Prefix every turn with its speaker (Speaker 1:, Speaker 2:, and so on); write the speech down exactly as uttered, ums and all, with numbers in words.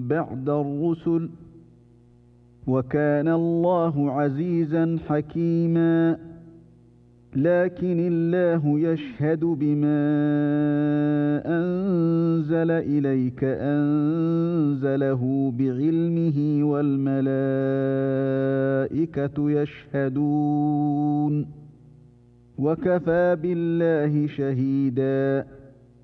Speaker 1: بعد الرسل وكان الله عزيزا حكيما لكن الله يشهد بما أنزل إليك أنزله بعلمه والملائكة يشهدون وكفى بالله شهيدا